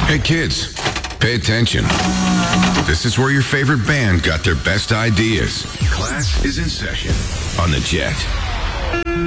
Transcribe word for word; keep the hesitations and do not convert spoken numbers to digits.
Hey kids, pay attention. This is where your favorite band got their best ideas. Class is in session on the Jet.